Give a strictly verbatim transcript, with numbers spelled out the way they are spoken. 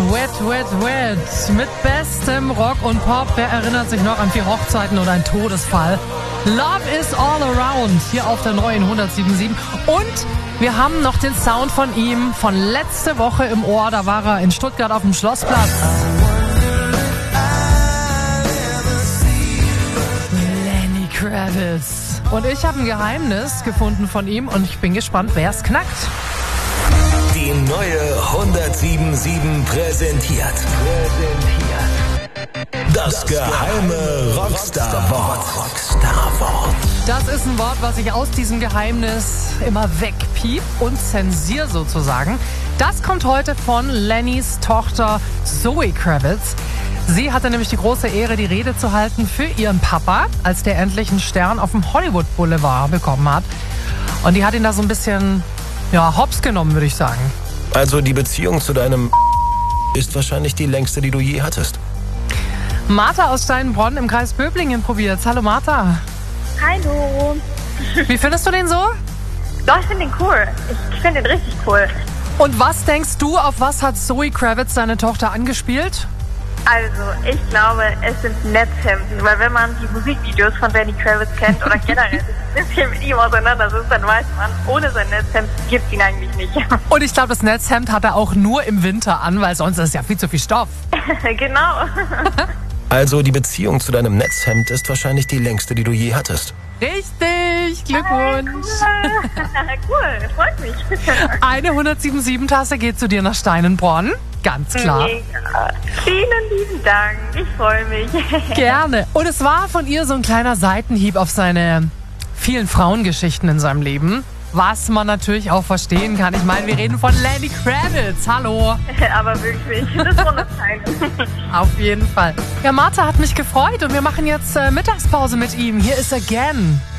Wet, Wet, Wet. Mit bestem Rock und Pop. Wer erinnert sich noch an vier Hochzeiten und einen Todesfall? Love is all around. Hier auf der neuen hundertsieben Komma sieben. Und wir haben noch den Sound von ihm von letzte Woche im Ohr. Da war er in Stuttgart auf dem Schlossplatz. Lenny Kravitz. Und ich habe ein Geheimnis gefunden von ihm und ich bin gespannt, wer es knackt. Die neue hundertsieben Komma sieben präsentiert. Präsentiert. Das geheime Rockstar-Wort. Rockstar-Wort. Das ist ein Wort, was ich aus diesem Geheimnis immer wegpiep und zensiere sozusagen. Das kommt heute von Lennys Tochter Zoe Kravitz. Sie hatte nämlich die große Ehre, die Rede zu halten für ihren Papa, als der endlich einen Stern auf dem Hollywood Boulevard bekommen hat. Und die hat ihn da so ein bisschen, ja, hops genommen, würde ich sagen. Also die Beziehung zu deinem ist wahrscheinlich die längste, die du je hattest. Martha aus Steinbronn im Kreis Böblingen probiert's. Hallo Martha. Hallo. Wie findest du den so? Doch, ich finde den cool. Ich finde den richtig cool. Und was denkst du, auf was hat Zoe Kravitz seine Tochter angespielt? Also, ich glaube, es sind Netzhemden, weil wenn man die Musikvideos von Lenny Kravitz kennt oder generell ein bisschen mit ihm auseinander ist, dann weiß man, ohne sein Netzhemd gibt es ihn eigentlich nicht. Und ich glaube, das Netzhemd hat er auch nur im Winter an, weil sonst ist ja viel zu viel Stoff. Genau. Also die Beziehung zu deinem Netzhemd ist wahrscheinlich die längste, die du je hattest. Richtig, Glückwunsch. Cool, cool, freut mich. Eine hundertsieben Komma sieben Tasse geht zu dir nach Steinenbronn, ganz klar. Mega. Vielen lieben Dank, ich freue mich. Gerne. Und es war von ihr so ein kleiner Seitenhieb auf seine vielen Frauengeschichten in seinem Leben. Was man natürlich auch verstehen kann. Ich meine, wir reden von Lenny Kravitz. Hallo. Aber wirklich, das ist wunderschön. Auf jeden Fall. Ja, Martha hat mich gefreut und wir machen jetzt äh, Mittagspause mit ihm. Hier ist Again.